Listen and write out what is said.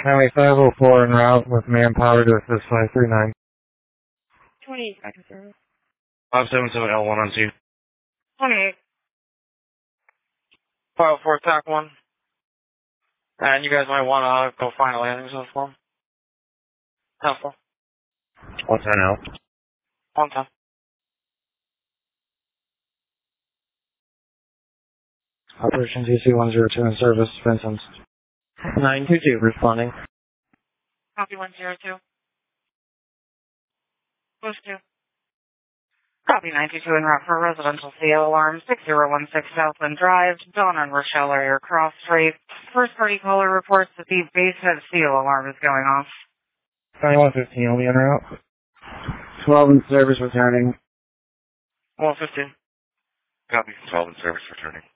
Highway 504 en route with manpower to assist 539. 28 second service. 577L1 on 2. 28. 504 TAC 1. And you guys might want to go find a landing zone for him. Helpful. What's that now? 110. Operation GC102 in service, Vincent. 922 responding. Copy 102. Push 2. Copy 92 en route for residential CO alarm 6016 Southland Drive, Dawn and Rochelle area cross street. First party caller reports that the basehead CO alarm is going off. 2115 will be en route. 12 in service returning. 115. Copy. 12 in service returning.